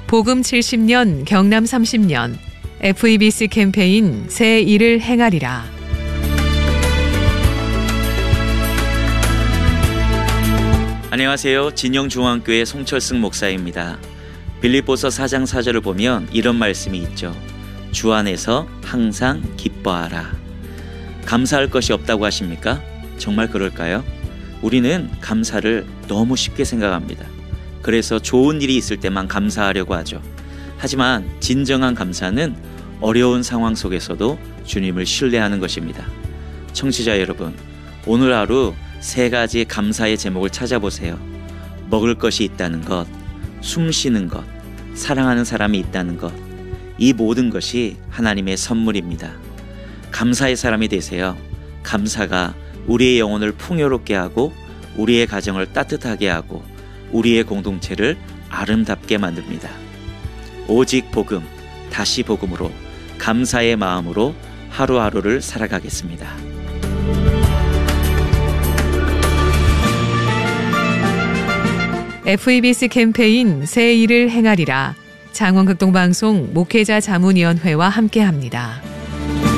복음 70년 경남 30년 FEBC 캠페인 새 일을 행하리라. 안녕하세요. 진영중앙교회 송철승 목사입니다. 빌립보서 4장 4절을 보면 이런 말씀이 있죠. 주 안에서 항상 기뻐하라. 감사할 것이 없다고 하십니까? 정말 그럴까요? 우리는 감사를 너무 쉽게 생각합니다. 그래서 좋은 일이 있을 때만 감사하려고 하죠. 하지만 진정한 감사는 어려운 상황 속에서도 주님을 신뢰하는 것입니다. 청취자 여러분, 오늘 하루 3가지 감사의 제목을 찾아보세요. 먹을 것이 있다는 것, 숨 쉬는 것, 사랑하는 사람이 있다는 것, 이 모든 것이 하나님의 선물입니다. 감사의 사람이 되세요. 감사가 우리의 영혼을 풍요롭게 하고 우리의 가정을 따뜻하게 하고 우리의 공동체를 아름답게 만듭니다. 오직 복음, 다시 복음으로 감사의 마음으로 하루하루를 살아가겠습니다. FEBC 캠페인 새 일을 행하리라. 장원극동방송 목회자 자문위원회와 함께합니다.